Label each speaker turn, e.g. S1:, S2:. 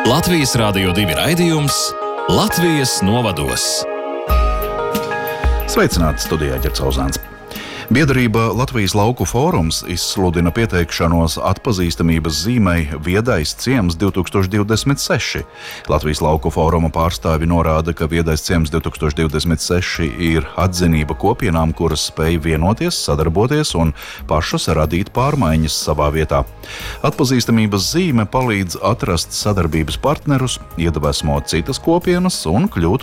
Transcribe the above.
S1: Latvijas Rādio 2 raidījums Latvijas novados.
S2: Sveicināti, studijā Ģercauzāns. Biedrība Latvijas Lauku fórums izsludina pieteikšanos atpazīstamības zīmei Viedais ciems 2026. Latvijas Lauku fóruma pārstāvi norāda, ka Viedais ciems 2026 ir atzinība kopienām, kuras spēj vienoties, sadarboties un pašas radīt pārmaiņas savā vietā. Atpazīstamības zīme palīdz atrast sadarbības partnerus, iedvesmot citas kopienas un kļūt